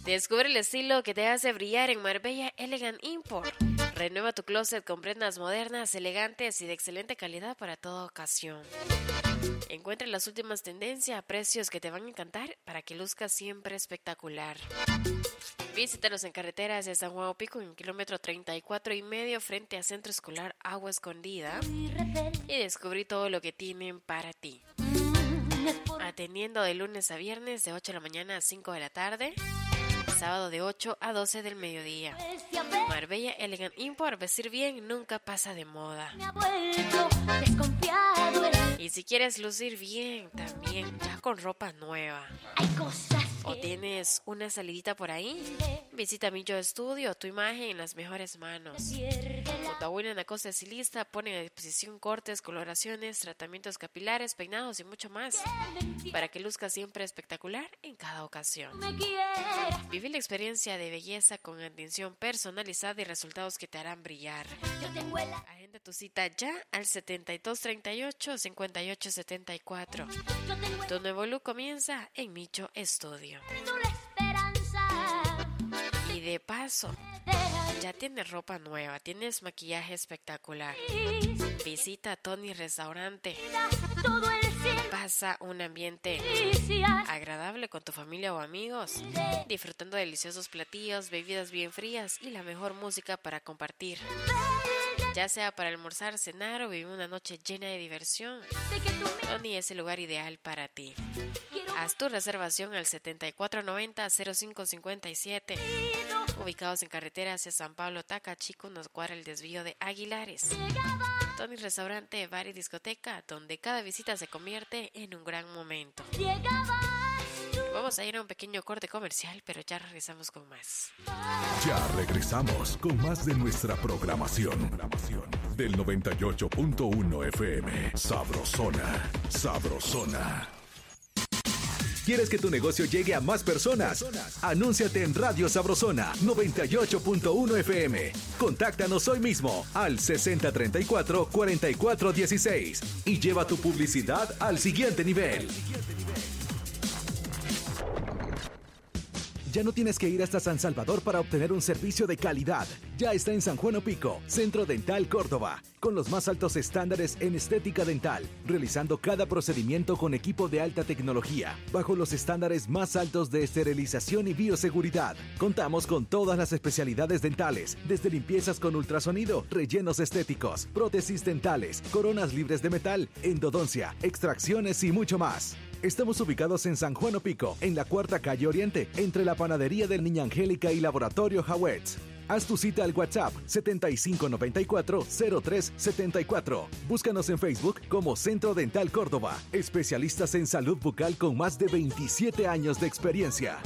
Descubre el estilo que te hace brillar en Marbella Elegant Import. Renueva tu closet con prendas modernas, elegantes y de excelente calidad para toda ocasión. Encuentra las últimas tendencias a precios que te van a encantar para que luzcas siempre espectacular. Visítalos en carreteras de San Juan Opico en kilómetro 34.5 frente a Centro Escolar Agua Escondida y descubrí todo lo que tienen para ti. Atendiendo de lunes a viernes de 8 de la mañana a 5 de la tarde, sábado de 8 a 12 del mediodía. Marbella Elegant Import, vestir bien nunca pasa de moda. Y si quieres lucir bien también, ya con ropa nueva, o tienes una salidita por ahí, visita Millo Estudio, tu imagen en las mejores manos. Junto a William Acosta, estilista, pone a disposición cortes, coloraciones, tratamientos capilares, peinados y mucho más, para que luzca siempre espectacular en cada ocasión. Vive la experiencia de belleza con atención personalizada y resultados que te harán brillar. Agenda tu cita ya al 7238-5874. Tu nuevo look comienza en Micho Estudio. Y de paso, ya tienes ropa nueva, tienes maquillaje espectacular. Visita Tony Restaurante. Pasa un ambiente agradable con tu familia o amigos, disfrutando de deliciosos platillos, bebidas bien frías y la mejor música para compartir. Ya sea para almorzar, cenar o vivir una noche llena de diversión, Tony es el lugar ideal para ti. Haz tu reservación al 7490-0557. Ubicados en carretera hacia San Pablo, Tacachico, nos cuadra el desvío de Aguilares. Tony Restaurante, bar y discoteca, donde cada visita se convierte en un gran momento. Vamos a ir a un pequeño corte comercial, pero ya regresamos con más. Ya regresamos con más de nuestra programación. Del 98.1 FM. Sabrosona. Sabrosona. ¿Quieres que tu negocio llegue a más personas? Anúnciate en Radio Sabrosona 98.1 FM. Contáctanos hoy mismo al 6034-4416 y lleva tu publicidad al siguiente nivel. Ya no tienes que ir hasta San Salvador para obtener un servicio de calidad. Ya está en San Juan Opico, Centro Dental Córdoba, con los más altos estándares en estética dental, realizando cada procedimiento con equipo de alta tecnología, bajo los estándares más altos de esterilización y bioseguridad. Contamos con todas las especialidades dentales, desde limpiezas con ultrasonido, rellenos estéticos, prótesis dentales, coronas libres de metal, endodoncia, extracciones y mucho más. Estamos ubicados en San Juan Opico, en la Cuarta Calle Oriente, entre la Panadería del Niña Angélica y Laboratorio Hawetz. Haz tu cita al WhatsApp 7594-0374. Búscanos en Facebook como Centro Dental Córdoba. Especialistas en salud bucal con más de 27 años de experiencia.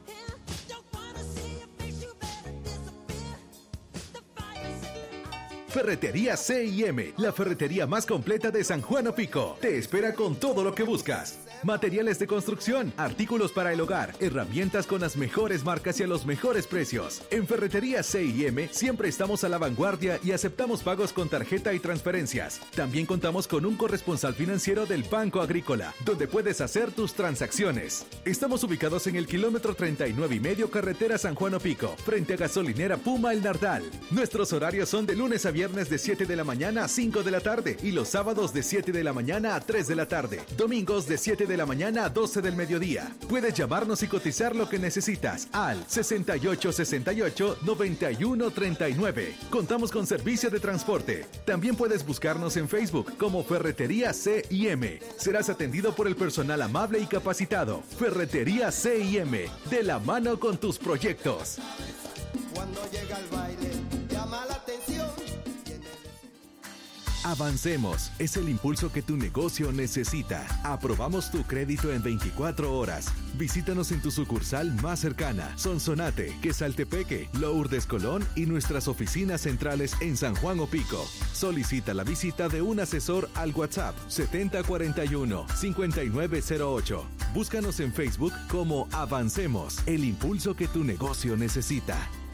Ferretería C&M, la ferretería más completa de San Juan Opico. Te espera con todo lo que buscas. Materiales de construcción, artículos para el hogar, herramientas con las mejores marcas y a los mejores precios. En Ferretería C&M siempre estamos a la vanguardia y aceptamos pagos con tarjeta y transferencias. También contamos con un corresponsal financiero del Banco Agrícola, donde puedes hacer tus transacciones. Estamos ubicados en el kilómetro 39.5 carretera San Juan Opico, frente a gasolinera Puma El Nardal. Nuestros horarios son de lunes a viernes de 7 de la mañana a 5 de la tarde y los sábados de 7 de la mañana a 3 de la tarde. Domingos de 7 de la mañana a 12 del mediodía. Puedes llamarnos y cotizar lo que necesitas al 6868-9139. Contamos con servicio de transporte. También puedes buscarnos en Facebook como Ferretería C&M. Serás atendido por el personal amable y capacitado. Ferretería C&M, de la mano con tus proyectos. Cuando llega el baile, llama la atención. Avancemos, es el impulso que tu negocio necesita. Aprobamos tu crédito en 24 horas. Visítanos en tu sucursal más cercana, Sonsonate, Quesaltepeque, Lourdes Colón y nuestras oficinas centrales en San Juan Opico. Solicita la visita de un asesor al WhatsApp 7041-5908. Búscanos en Facebook como Avancemos, el impulso que tu negocio necesita.